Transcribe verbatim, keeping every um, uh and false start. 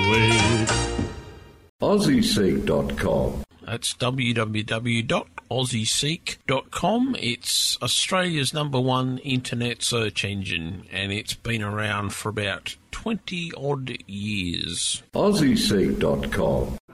it. Aussie Seek dot com. That's w w w dot aussie seek dot com. It's Australia's number one internet search engine, and it's been around for about twenty odd years. Aussie Seek dot com.